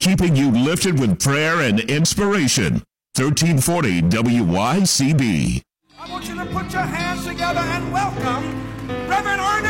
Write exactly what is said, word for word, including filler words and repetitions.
keeping you lifted with prayer and inspiration. thirteen forty W Y C B. I want you to put your hands together and welcome Reverend Ernest